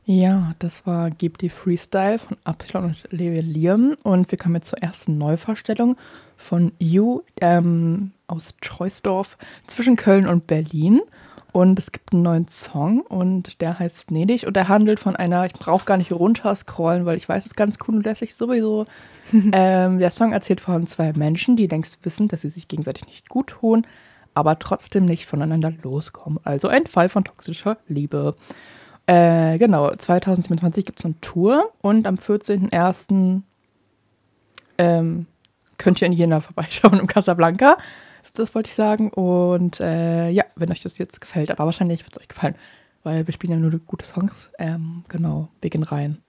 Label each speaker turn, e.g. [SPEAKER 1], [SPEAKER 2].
[SPEAKER 1] Ja, das war Gib die Freestyle von Absilon und Levi Liam. Und wir kommen jetzt zur ersten Neuvorstellung von You aus Troisdorf zwischen Köln und Berlin. Und es gibt einen neuen Song und der heißt Venedig und der handelt von einer, ich brauche gar nicht runterscrollen, weil ich weiß, es ist ganz cool und lässig sowieso. Der Song erzählt von zwei Menschen, die längst wissen, dass sie sich gegenseitig nicht gut tun, aber trotzdem nicht voneinander loskommen. Also ein Fall von toxischer Liebe. Genau, 2027 gibt es eine Tour und am 14.01. Könnt ihr in Jena vorbeischauen im Casablanca. Das wollte ich sagen. Und ja, wenn euch das jetzt gefällt, aber wahrscheinlich wird es euch gefallen, weil wir spielen ja nur gute Songs. Genau, wir gehen rein.